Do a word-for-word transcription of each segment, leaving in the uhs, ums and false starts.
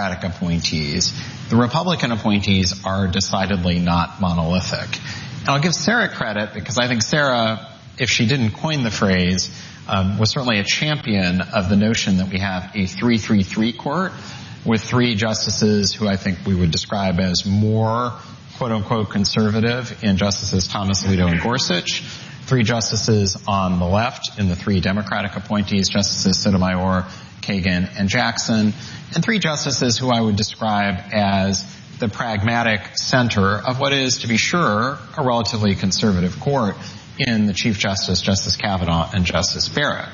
Democratic appointees, the Republican appointees are decidedly not monolithic. And I'll give Sarah credit because I think Sarah, if she didn't coin the phrase, um, was certainly a champion of the notion that we have a three three three court with three justices who I think we would describe as more quote-unquote conservative in Justices Thomas, Alito, and Gorsuch, three justices on the left in the three Democratic appointees, Justices Sotomayor, Kagan, and Jackson, and three justices who I would describe as the pragmatic center of what is, to be sure, a relatively conservative court in the Chief Justice, Justice Kavanaugh, and Justice Barrett.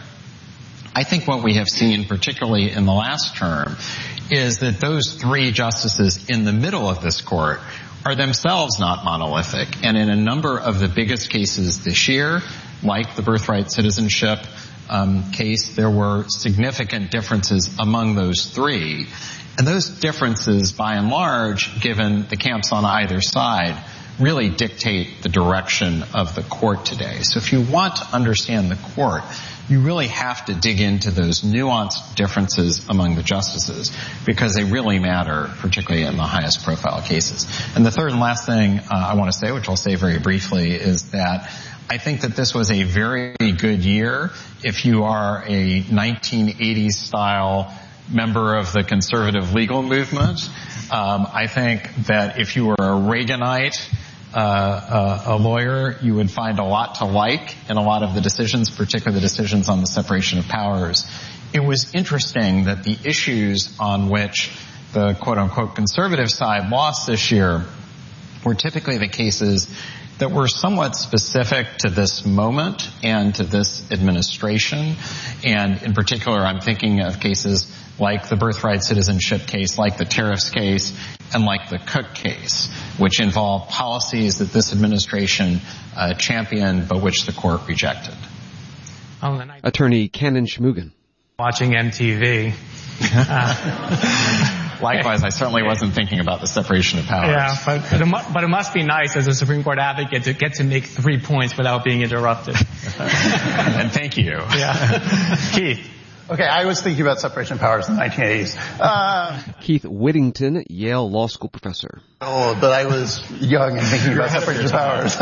I think what we have seen, particularly in the last term, is that those three justices in the middle of this court are themselves not monolithic. And in a number of the biggest cases this year, like the birthright citizenship um, case, there were significant differences among those three. And those differences, by and large, given the camps on either side, really dictate the direction of the court today. So if you want to understand the court, you really have to dig into those nuanced differences among the justices because they really matter, particularly in the highest profile cases. And the third and last thing uh, I want to say, which I'll say very briefly, is that I think that this was a very good year if you are a nineteen eighties style member of the conservative legal movement. Um, I think that if you were a Reaganite, Uh, uh, a lawyer, you would find a lot to like in a lot of the decisions, particularly the decisions on the separation of powers. It was interesting that the issues on which the quote-unquote conservative side lost this year were typically the cases that were somewhat specific to this moment and to this administration. And in particular, I'm thinking of cases like the birthright citizenship case, like the tariffs case, and like the Cook case, which involved policies that this administration uh, championed but which the court rejected. Oh, and I- Attorney Cannon Shmoogan. Watching M T V. Uh, Likewise, I certainly wasn't thinking about the separation of powers. Yeah, but, but, it, mu- but it must be nice as a Supreme Court advocate to get to make three points without being interrupted. And thank you. Yeah. Keith. Okay, I was thinking about separation of powers in the nineteen eighties. Uh, Keith Whittington, Yale Law School professor. Oh, but I was young and thinking about separation of powers.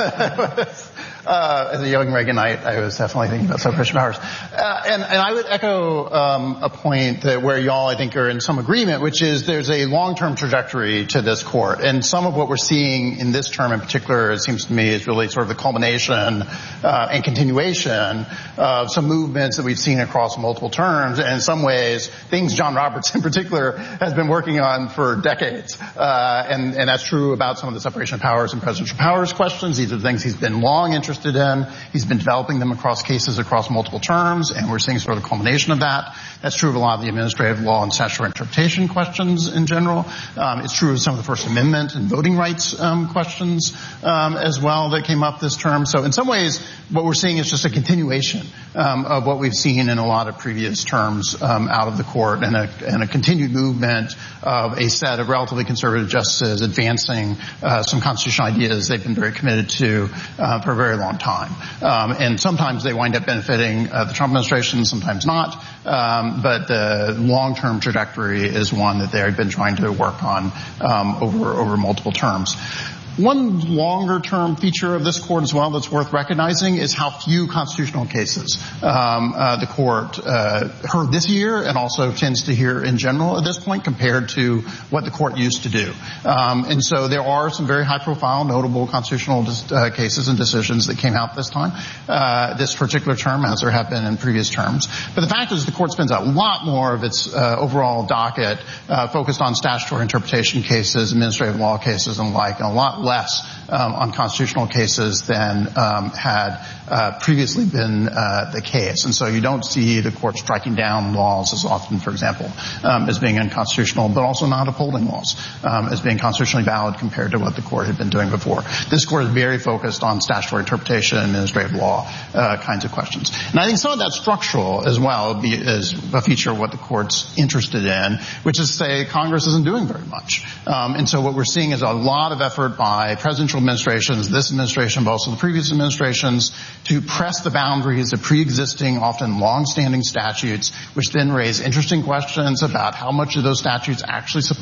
uh, as a young Reaganite, I was definitely thinking about separation of powers. Uh, and, and I would echo um, a point that where y'all, I think, are in some agreement, which is there's a long-term trajectory to this court. And some of what we're seeing in this term in particular, it seems to me, is really sort of the culmination uh, and continuation of some movements that we've seen across multiple terms. And in some ways, things John Roberts in particular has been working on for decades. Uh, and, and that's true about some of the separation of powers and presidential powers questions. These are the things he's been long interested in. He's been developing them across cases across multiple terms, and we're seeing sort of a culmination of that. That's true of a lot of the administrative law and statutory interpretation questions in general. Um, it's true of some of the First Amendment and voting rights um, questions um, as well that came up this term. So in some ways, what we're seeing is just a continuation um, of what we've seen in a lot of previous terms um, out of the court, and a, and a continued movement of a set of relatively conservative justices advancing uh, some constitutional ideas they've been very committed to uh, for a very long time. Um, and sometimes they wind up benefiting uh, the Trump administration, sometimes not. Um, but the long-term trajectory is one that they've been trying to work on um, over over multiple terms. One longer-term feature of this court as well that's worth recognizing is how few constitutional cases um, uh, the court uh, heard this year, and also tends to hear in general at this point compared to what the court used to do. Um, and so there are some very high-profile, notable constitutional uh, cases and decisions that came out this time, uh, this particular term, as there have been in previous terms. But the fact is the court spends a lot more of its uh, overall docket uh, focused on statutory interpretation cases, administrative law cases, and the like, and a lot less um, on constitutional cases than um, had uh, previously been uh, the case. And so you don't see the court striking down laws as often, for example, um, as being unconstitutional, but also not upholding laws um, as being constitutionally valid compared to what the court had been doing before. This court is very focused on statutory interpretation and administrative law uh, kinds of questions. And I think some of that's structural as well, is a feature of what the court's interested in, which is to say Congress isn't doing very much. Um, and so what we're seeing is a lot of effort by by presidential administrations, this administration, but also the previous administrations, to press the boundaries of pre-existing, often long-standing statutes, which then raise interesting questions about how much of those statutes actually support